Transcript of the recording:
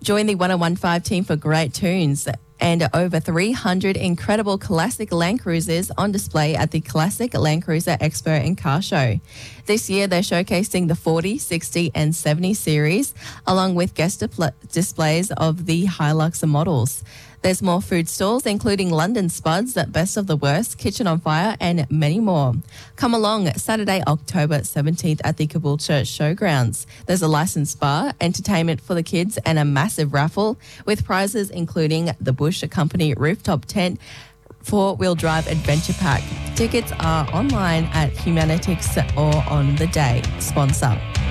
Join the 1015 team for great tunes and over 300 incredible classic Land Cruisers on display at the Classic Land Cruiser Expo and Car Show. This year, they're showcasing the 40, 60 and 70 series, along with guest displays of the Hilux models. There's more food stalls, including London Spuds, Best of the Worst, Kitchen on Fire, and many more. Come along Saturday, October 17th at the Caboolture Showgrounds. There's a licensed bar, entertainment for the kids, and a massive raffle with prizes including the Bush Company rooftop tent, four-wheel drive adventure pack. Tickets are online at Humanitix or on the day. Sponsor.